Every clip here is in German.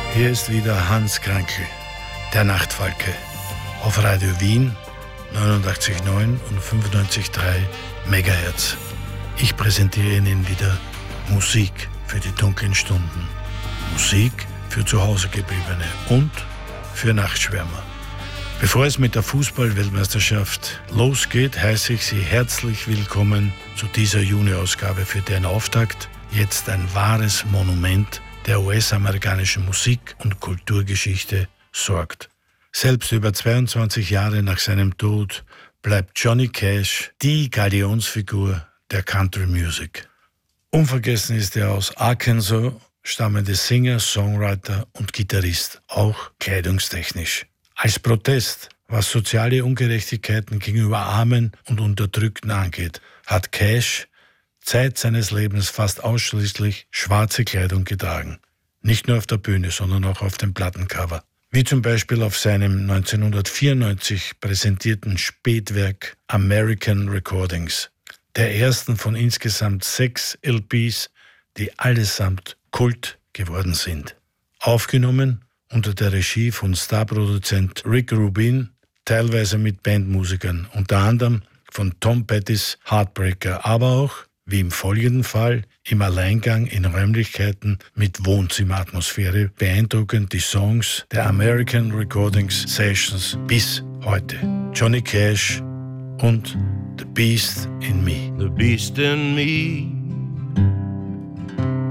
Hier ist wieder Hans Krankel, der Nachtfalke, auf Radio Wien 89,9 und 95,3 Megahertz. Ich präsentiere Ihnen wieder Musik für die dunklen Stunden, Musik für zu Hause gebliebene und für Nachtschwärmer. Bevor es mit der Fußball-Weltmeisterschaft losgeht, heiße ich Sie herzlich willkommen zu dieser Juni-Ausgabe, für deren Auftakt jetzt ein wahres Monument der US-amerikanischen Musik- und Kulturgeschichte sorgt. Selbst über 22 Jahre nach seinem Tod bleibt Johnny Cash die Galionsfigur der Country Music. Unvergessen ist der aus Arkansas stammende Singer, Songwriter und Gitarrist, auch kleidungstechnisch. Als Protest, was soziale Ungerechtigkeiten gegenüber Armen und Unterdrückten angeht, hat Cash Zeit seines Lebens fast ausschließlich schwarze Kleidung getragen. Nicht nur auf der Bühne, sondern auch auf dem Plattencover. Wie zum Beispiel auf seinem 1994 präsentierten Spätwerk American Recordings, der ersten von insgesamt 6 LPs, die allesamt Kult geworden sind. Aufgenommen unter der Regie von Starproduzent Rick Rubin, teilweise mit Bandmusikern, unter anderem von Tom Pettys Heartbreaker, aber auch, wie im folgenden Fall, im Alleingang in Räumlichkeiten mit Wohnzimmeratmosphäre beeindruckend die Songs der American Recordings Sessions bis heute. Johnny Cash und The Beast in Me. The beast in me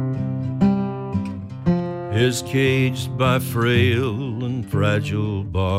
is caged by frail and fragile bars.